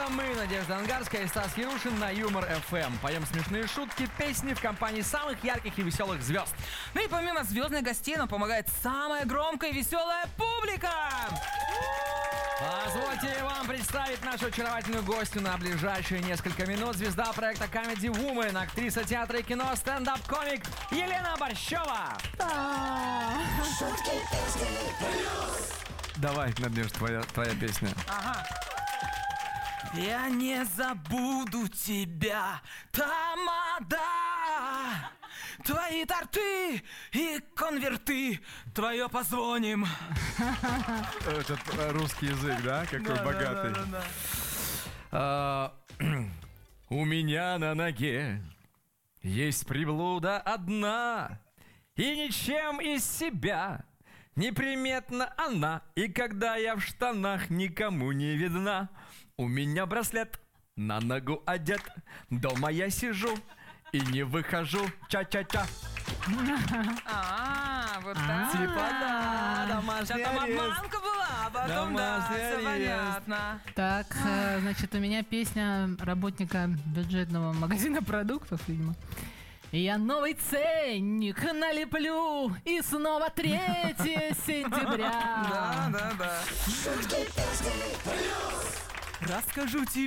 Это мы, Надежда Ангарская и Стас Ярушин на Юмор ФМ. Поем смешные шутки, песни в компании самых ярких и веселых звезд. Ну и помимо звездных гостей нам помогает самая громкая и веселая публика. Позвольте вам представить нашу очаровательную гостью на ближайшие несколько минут. Звезда проекта Comedy Woman, актриса театра и кино, стендап-комик Елена Борщева. Давай, Надеж, твоя песня. Ага. Я не забуду тебя, тамада. Твои торты и конверты, твое позвоним. Этот русский язык, да? Какой богатый. У меня на ноге есть приблуда одна, и ничем из себя неприметна она. И когда я в штанах, никому не видна. У меня браслет на ногу одет, дома я сижу и не выхожу. Ча-ча-ча. Вот так. Типа да, домашний Там арест. обманка была, а потом да, Домашний все арест. понятно. Так, значит, у меня песня работника бюджетного магазина продуктов, видимо. Я новый ценник налеплю, и снова 3 сентября. Да. Расскажу тебе.